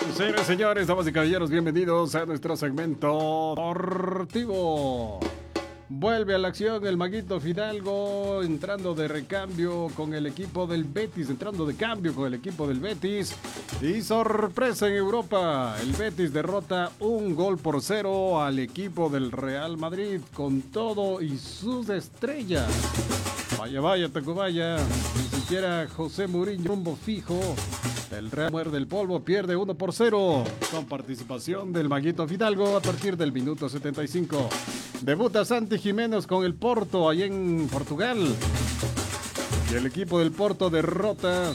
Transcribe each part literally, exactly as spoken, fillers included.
Señores, señores, damas y caballeros, bienvenidos a nuestro segmento deportivo. Vuelve a la acción el Maguito Fidalgo, entrando de recambio con el equipo del Betis, entrando de cambio con el equipo del Betis. Y sorpresa en Europa, el Betis derrota un gol por cero al equipo del Real Madrid con todo y sus estrellas. Vaya, vaya, Tacubaya, ni siquiera José Mourinho, rumbo fijo. El Real muerde el polvo, pierde uno por cero, con participación del Maguito Fidalgo a partir del minuto setenta y cinco. Debuta Santi Jiménez con el Porto, allá en Portugal. Y el equipo del Porto derrota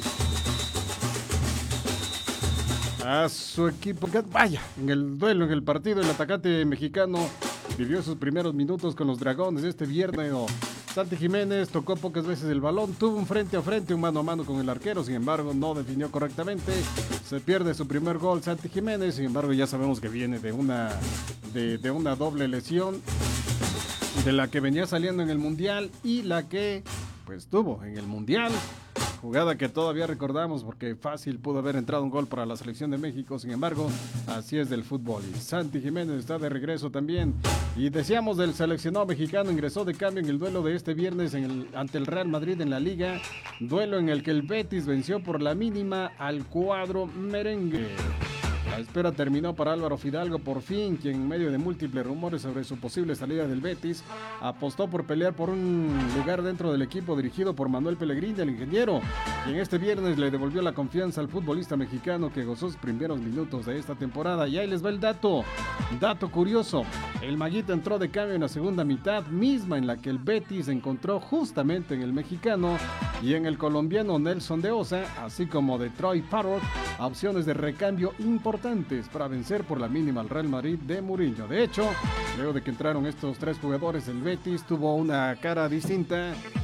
a su equipo. Vaya, en el duelo, en el partido, el atacante mexicano vivió sus primeros minutos con los Dragones este viernes. Santi Jiménez tocó pocas veces el balón, tuvo un frente a frente, un mano a mano con el arquero, sin embargo no definió correctamente, se pierde su primer gol Santi Jiménez, sin embargo ya sabemos que viene de una, de, de una doble lesión, de la que venía saliendo en el Mundial y la que pues tuvo en el Mundial. Jugada que todavía recordamos porque fácil pudo haber entrado un gol para la selección de México, sin embargo, así es del fútbol. Y Santi Jiménez está de regreso también. Y decíamos del seleccionado mexicano, ingresó de cambio en el duelo de este viernes en el, ante el Real Madrid en la Liga. Duelo en el que el Betis venció por la mínima al cuadro merengue. La espera terminó para Álvaro Fidalgo por fin, quien en medio de múltiples rumores sobre su posible salida del Betis, apostó por pelear por un lugar dentro del equipo dirigido por Manuel Pellegrini, el ingeniero, quien este viernes le devolvió la confianza al futbolista mexicano que gozó sus primeros minutos de esta temporada. Y ahí les va el dato, dato curioso, el Maguito entró de cambio en la segunda mitad, misma en la que el Betis encontró justamente en el mexicano y en el colombiano Nelson de Osa, así como de Troy Parrott, opciones de recambio importantes para vencer por la mínima al Real Madrid de Mourinho. De hecho, luego de que entraron estos tres jugadores, el Betis tuvo una cara distinta